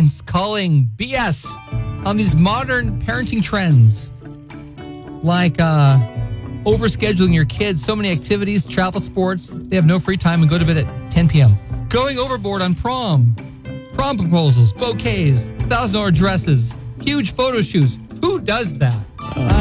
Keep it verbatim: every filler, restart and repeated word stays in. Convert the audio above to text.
parents calling B S on these modern parenting trends, like uh, overscheduling your kids, so many activities, travel, sports, they have no free time and go to bed at ten p.m. Going overboard on prom, prom proposals, bouquets, one thousand dollars dresses, huge photo shoots. Who does that? Uh,